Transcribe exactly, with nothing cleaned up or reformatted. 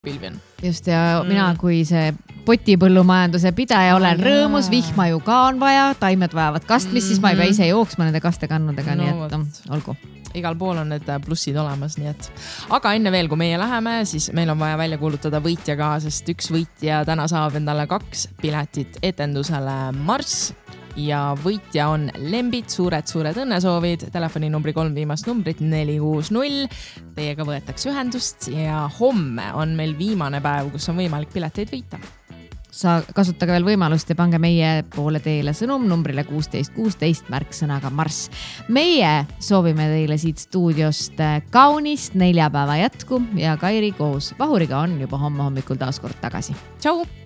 pilvin. Just ja mm. mina kui see potipõllumajanduse pidaja olen oh, rõõmus, vihma ju ka on vaja, taimed vajavad kastmist, mm-hmm. siis ma ei pea ise jooksma nende kastekannudega, no, nii et no, olgu. Igal pool on need plussid olemas, nii et. Aga enne veel, kui meie läheme, siis meil on vaja välja kuulutada võitja ka, sest üks võitja täna saab endale kaks piletit etendusele Marss ja võitja on Lembit, suured-suured õnnesoovid, telefoninumbri kolm viimast numbrit neli kuus null. Teiega võetakse ühendust ja homme on meil viimane päev, kus on võimalik pileteid võita. Sa kasutage veel võimalust ja pange meie poole teile sõnum numbrile kuusteist kuusteist märksõnaga Marss. Meie soovime teile siit stuudiost kaunist neljapäeva jätku ja Kairi koos Vahuriga on juba homme hommikul taas kord tagasi. Tšau!